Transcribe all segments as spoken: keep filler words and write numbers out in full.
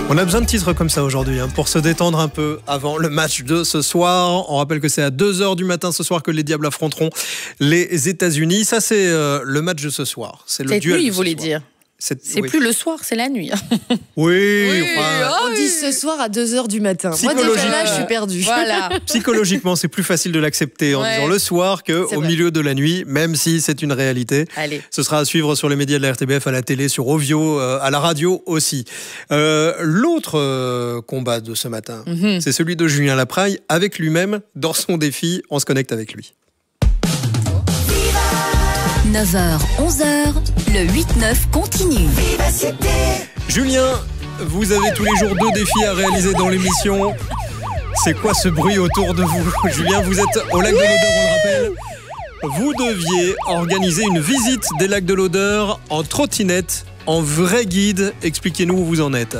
On a besoin de titres comme ça aujourd'hui hein, pour se détendre un peu avant le match de ce soir. On rappelle que c'est à deux heures du matin ce soir que les Diables affronteront les États-Unis. Ça, c'est euh, le match de ce soir. C'est le Cette duel. nuit, de il ce voulait soir. dire. C'est, c'est oui. plus le soir, c'est la nuit. Oui, oui enfin, oh, on dit ce soir à deux heures du matin. Moi, Psychologiquement, déjà là, je suis perdue. Voilà. Psychologiquement, c'est plus facile de l'accepter en Ouais. disant le soir qu'au milieu de la nuit, même si c'est une réalité. Allez. Ce sera à suivre sur les médias de la R T B F, à la télé, sur Ovio, euh, à la radio aussi. Euh, l'autre euh, combat de ce matin, Mm-hmm. c'est celui de Julien Lapraille avec lui-même dans son défi. On se connecte avec lui. neuf heures, onze heures, le huit neuf continue. Julien, vous avez tous les jours deux défis à réaliser dans l'émission. C'est quoi ce bruit autour de vous? Julien, vous êtes au lac de l'Odeur, on le rappelle. Vous deviez organiser une visite des lacs de l'Odeur en trottinette, en vrai guide. Expliquez-nous où vous en êtes.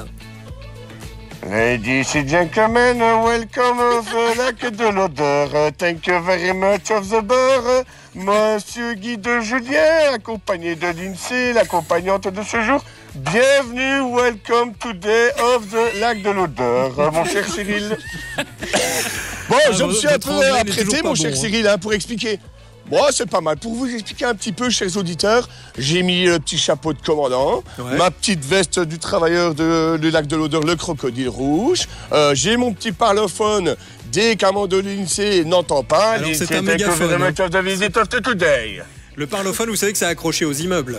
Ladies and gentlemen, welcome to the lac de l'Odeur. Thank you very much of the bar. Monsieur Guide Julien, accompagné de l'INSEE, l'accompagnante de ce jour. Bienvenue, welcome today of the lac de l'Odeur. Mon cher Cyril. Bon, Ah, je me suis un peu anglais n'est apprêté, toujours pas mon bon, cher hein. Cyril, hein, pour expliquer. Bon, c'est pas mal. Pour vous expliquer un petit peu, chers auditeurs, j'ai mis le petit chapeau de commandant, Ouais. ma petite veste du travailleur de, du lac de l'Odeur, le crocodile rouge. Euh, j'ai mon petit parlophone dès qu'un membre de l'INSEE n'entend pas. Alors, c'est l'INSEE un mégaphone, take over hein. the much of the visit of the today. Le parlophone, vous savez que c'est accroché aux immeubles.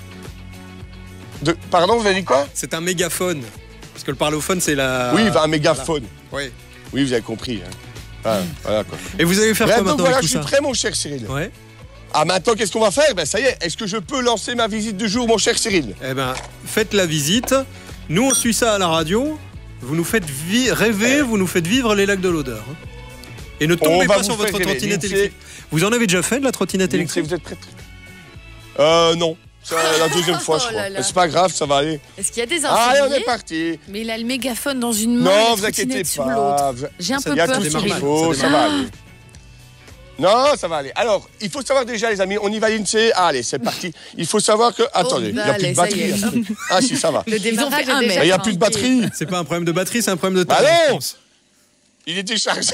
De- Pardon, vous avez dit quoi? C'est un mégaphone. Parce que le parlophone, c'est la... Oui, bah, un mégaphone. Oui. Oui, vous avez compris. Hein. Ah, voilà quoi. Et vous allez faire Bref, quoi donc maintenant voilà, avec je tout suis ça? prêt, mon cher Cyril. Ouais. Ah, maintenant, qu'est-ce qu'on va faire? Ben, ça y est, est-ce que je peux lancer ma visite du jour, mon cher Cyril? Eh ben, faites la visite. Nous, on suit ça à la radio. Vous nous faites vi- rêver, vous nous faites vivre les lacs de l'Odeur. hein. Et ne tombez va pas vous sur votre faire rêver. trottinette L'INSEE- électrique. Vous en avez déjà fait de la trottinette l'INSEE, électrique? vous êtes prêts? Euh, non. C'est la deuxième fois, je Oh crois. là là. Mais c'est pas grave, ça va aller. Est-ce qu'il y a des Allez, on est infirmiers? parti. Mais il a le mégaphone dans une main, Non, la vous inquiétez trottinette sur pas. l'autre. Vous- J'ai un Ça peu Il y a peur, tout ce démarre qu'il mal, faut, ça ça démarre va aller. Non, ça va aller. Alors, il faut savoir déjà, les amis, on y va l'INSEE. Allez, c'est parti. Il faut savoir que... Attendez, il n'y a plus allez, de ça y batterie. est. à ce truc. Ah si, ça va. Le Ils ont démarrage fait un est déjà mètre. Il n'y a plus de batterie. C'est pas un problème de batterie, c'est un problème de temps. Bah non. je pense. Il est déchargé.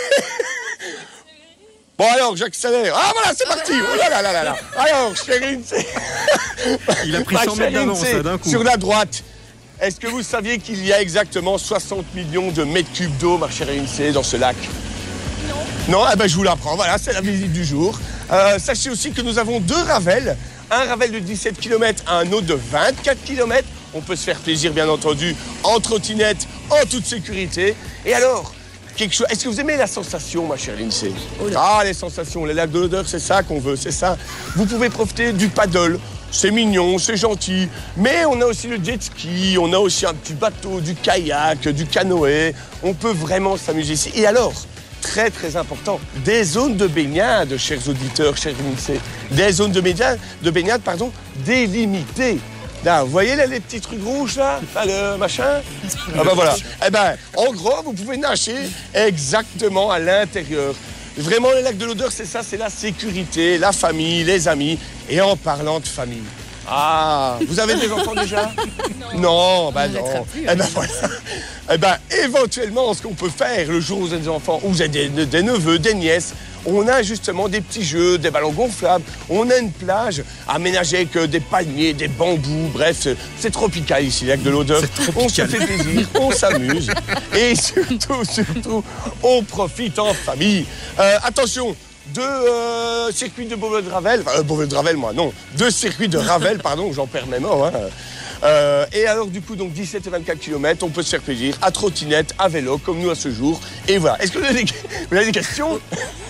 Bon, alors, j'accélère. Ah, voilà, c'est parti. Oh là là là là là. Alors, chérie INSEE. Il a pris Ma cent mètres chère d'avance INSEE, là, d'un coup. sur la droite. Est-ce que vous saviez qu'il y a exactement soixante millions de mètres cubes d'eau, ma chère INSEE, dans ce lac? Non. Non, eh ben, je vous l'apprends. Voilà, c'est la visite du jour. Euh, sachez aussi que nous avons deux ravels. Un ravel de dix-sept kilomètres, un autre de vingt-quatre kilomètres. On peut se faire plaisir, bien entendu, en trottinette, en toute sécurité. Et alors, quelque chose... Est-ce que vous aimez la sensation, ma chère Lindsay? Ah, les sensations, les lacs de l'Odeur, c'est ça qu'on veut, c'est ça. Vous pouvez profiter du paddle. C'est mignon, c'est gentil. Mais on a aussi le jet ski, on a aussi un petit bateau, du kayak, du canoë. On peut vraiment s'amuser ici. Et alors, très très important, des zones de baignade, chers auditeurs, chers Lindsay. Des zones de baignade, de baignade pardon, délimitées. Là, vous voyez là, les petits trucs rouges là, là le machin. Ah ben voilà. Eh ben, en gros, vous pouvez nager exactement à l'intérieur. Vraiment, les lacs de l'Odeur, c'est ça, c'est la sécurité, la famille, les amis. Et en parlant de famille, ah, vous avez des enfants déjà? Non, ben non. Eh ben voilà. Eh ben, éventuellement, ce qu'on peut faire le jour où vous avez des enfants, où vous avez des, des neveux, des nièces, on a justement des petits jeux, des ballons gonflables, on a une plage aménagée avec des palmiers, des bambous, bref, c'est tropical ici, lac de l'Odeur. On se fait plaisir, on s'amuse et surtout, surtout, on profite en famille. Euh, attention, deux euh, circuits de Beauvais de Ravel, enfin, euh, Beauvais de Ravel, moi, non, deux circuits de Ravel, pardon, j'en perds mes mots, hein. Euh, et alors du coup donc dix-sept et vingt-quatre kilomètres, on peut se faire plaisir à trottinette, à vélo, comme nous à ce jour. Et voilà. Est-ce que vous avez des, vous avez des questions?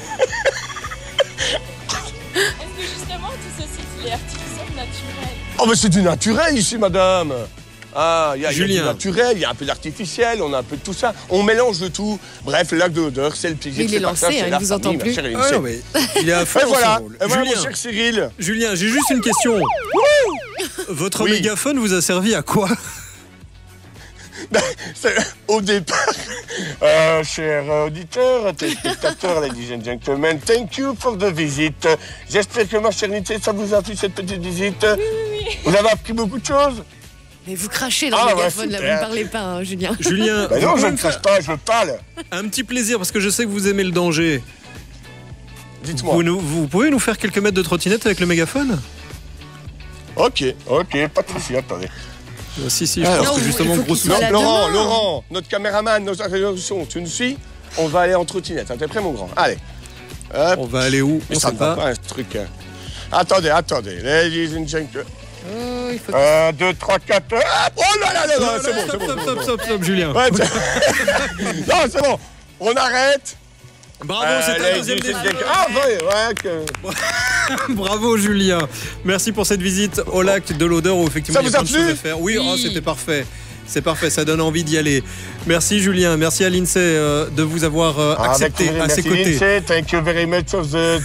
Est-ce que justement tout ceci il est artificiel, naturel? Oh mais c'est du naturel ici, madame. Ah, il y a, il y a du Julien. naturel, il y a un peu d'artificiel, on a un peu de tout ça. On mélange de tout. Bref, le lac de l'Odeur, c'est le plaisir. Mais il c'est est le lancé, partage, hein, c'est il la vous entend famille, ma plus. chère Ah Lindsay. non, mais il est à fond Et dans voilà, son rôle. et voilà mon Julien, cher Cyril. Julien, j'ai juste une question. Votre Oui. mégaphone vous a servi à quoi? Ben, c'est- au départ, euh, chers auditeurs, téléspectateurs, ladies and gentlemen, thank you for the visit. J'espère que ma chère Lindsay, ça vous a plu cette petite visite. Oui, oui, oui. Vous avez appris beaucoup de choses? Mais vous crachez dans Ah, le ouais, mégaphone, là, vous super. ne parlez pas, hein, Julien. Julien, Bah vous non, pouvez je me ne faire crache pas, je parle. un petit plaisir parce que je sais que vous aimez le danger. Dites-moi. Vous, nous- vous pouvez nous faire quelques mètres de trottinette avec le mégaphone? Ok, ok, pas de soucis, attendez. Euh, Si, si, je Alors, pense que non, justement, il faut gros qu'il souci. soit là Laurent, demain. Laurent, notre caméraman, nos interventions, tu nous suis? On va aller en trottinette, hein, t'es prêt mon grand? Allez. Hop. On va aller où? Mais On ça sait ne va pas. pas un truc. Hein. Attendez, attendez. Ladies and gentlemen. Oh, il faut que... Un, deux, trois, quatre. Hop. Oh là là là là, c'est bon, c'est Stop, bon. stop, c'est stop, bon. stop, stop, Julien. Ouais, c'est- non, c'est bon. On arrête. Bravo, Euh, c'est un ladies deuxième and défi. gentlemen. Ah, ouais, ouais. Que... Bravo Julien. Merci pour cette visite au lac de l'Odeur où effectivement Ça il y a vous plein a de plu choses à faire. Oui, Oui. oh, c'était parfait. C'est parfait, ça donne envie d'y aller. Merci Julien, merci à l'INSEE euh, de vous avoir euh, Ah, accepté avec- à ses merci, côtés. Lindsay. Thank you very much of the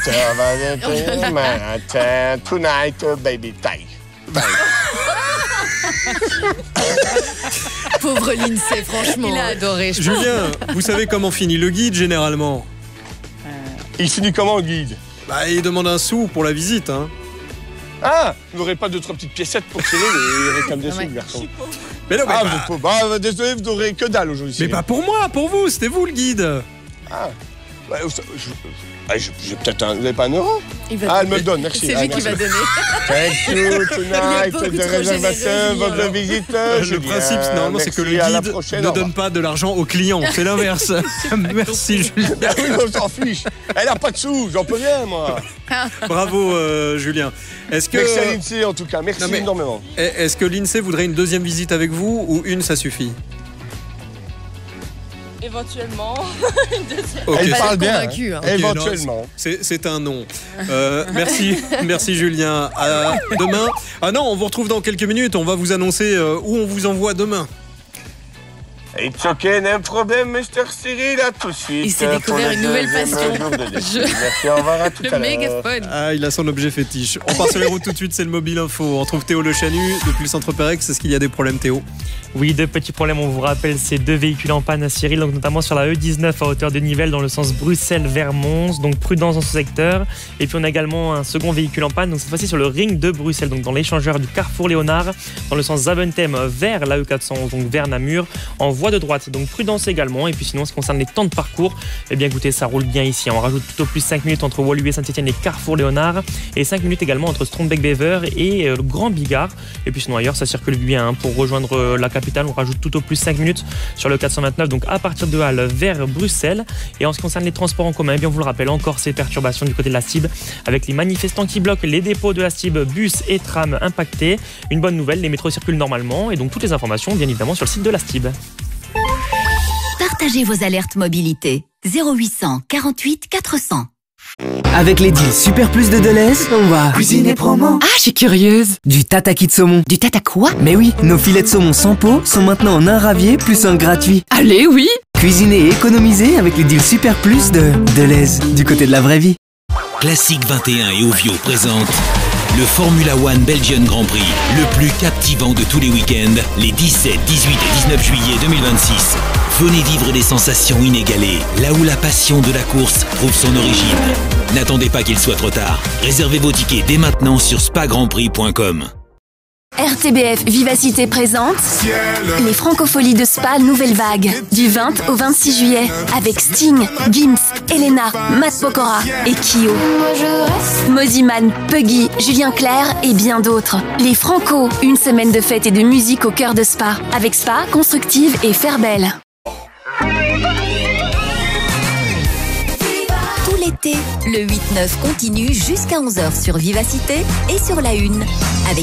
tonight, uh, baby. Bye. Bye. Pauvre Lindsay, franchement. Il a adoré, je pense. Julien, vous savez comment finit le guide généralement? Il finit comment, le guide? Bah, il demande un sou pour la visite. Hein. Ah, vous n'aurez pas deux, trois petites piécettes pour tirer les réclames des sous, Ouais. le garçon. Mais non, mais, Ah, pas, vous êtes pauvre. Bah, désolé, vous n'aurez que dalle aujourd'hui. mais pas pour moi, pour vous, c'était vous le guide. Ah, ouais, je- je- ah, j'ai j'ai peut-être un. Vous n'avez pas un euro? Il va Ah, elle donner. me le donne, merci. C'est Ah, lui qui va merci. donner. Thank you tonight, beaucoup de trop réservation, généreux, votre Julien. visite. le Julien. principe, normalement, c'est que le Merci, à la guide prochaine, ne au revoir. donne pas de l'argent aux clients. C'est l'inverse. Merci Julien. Ah oui, on s'en fiche. Elle n'a pas de sous, j'en peux rien, moi. Bravo euh, Julien. Est-ce que, Merci à l'INSEE, en tout cas. Merci Non, mais- énormément. est-ce que l'INSEE voudrait une deuxième visite avec vous ou une ça suffit? Éventuellement, une deuxième. Ok, Elle pas parle être bien. convaincu, hein. hein. Ok, non, Éventuellement. C'est c'est un non. Euh, merci, merci Julien. À demain. Ah non, on vous retrouve dans quelques minutes. On va vous annoncer euh, où on vous envoie demain. It's okay, no problem, mister Cyril, à tout de suite. Il s'est euh, découvert pour le une nouvelle deuxième passion. jour de défi. Je- Merci, au revoir, à tout à Le l'heure. mégaphone. Ah, il a son objet fétiche. On part sur les routes tout de suite. C'est le Mobile Info. On retrouve Théo Le Chanu depuis le centre Pérex. Est-ce qu'il y a des problèmes, Théo? Oui, deux petits problèmes, on vous rappelle, ces deux véhicules en panne à Cyril, donc notamment sur la E dix-neuf à hauteur de Nivelles dans le sens Bruxelles vers Mons, donc prudence dans ce secteur. Et puis on a également un second véhicule en panne, donc cette fois-ci sur le ring de Bruxelles, donc dans l'échangeur du Carrefour Léonard, dans le sens Zaventem vers la E quatre cent onze, donc vers Namur, en voie de droite. Donc prudence également. Et puis sinon, en ce qui concerne les temps de parcours, eh bien écoutez, ça roule bien ici. On rajoute tout au plus cinq minutes entre Woluwe Saint-Etienne et Carrefour Léonard, et cinq minutes également entre Strombeek-Bever et euh, le Grand Bigard. Et puis sinon ailleurs, ça circule bien. Hein. Pour rejoindre euh, la capitale, on rajoute tout au plus cinq minutes sur le quatre cent vingt-neuf, donc à partir de Halle vers Bruxelles. Et en ce qui concerne les transports en commun, eh bien on vous le rappelle, encore ces perturbations du côté de la C I B, avec les manifestants qui bloquent les dépôts de la C I B, bus et trams impactés. Une bonne nouvelle, les métros circulent normalement, et donc toutes les informations, bien évidemment, sur le site de la C I B. Partagez vos alertes mobilité. zéro huit cent quarante-huit quatre cents. Avec les deals Super Plus de Deleuze, on va cuisiner promo. Ah, je suis curieuse. Du tataki de saumon. Du tata quoi? Mais oui, nos filets de saumon sans peau sont maintenant en un ravier plus un gratuit. Allez, oui. Cuisiner et économiser avec les deals Super Plus de Deleuze, du côté de la vraie vie. Classique vingt et un et Ovio présente le Formula One Belgian Grand Prix, le plus captivant de tous les week-ends, les dix-sept, dix-huit et dix-neuf juillet deux mille vingt-six. Venez vivre des sensations inégalées, là où la passion de la course trouve son origine. N'attendez pas qu'il soit trop tard. Réservez vos tickets dès maintenant sur spa grand prix point com. R T B F Vivacité présente les Francopholies de Spa Nouvelle Vague du vingt au vingt-six juillet avec Sting, Gims, Elena, Matt Pokora et Kyo. Moziman, Puggy, Julien Clerc et bien d'autres. Les Franco, une semaine de fête et de musique au cœur de Spa avec Spa, Constructive et Fairbelle. Tout l'été, le huit neuf continue jusqu'à onze heures sur Vivacité et sur la Une avec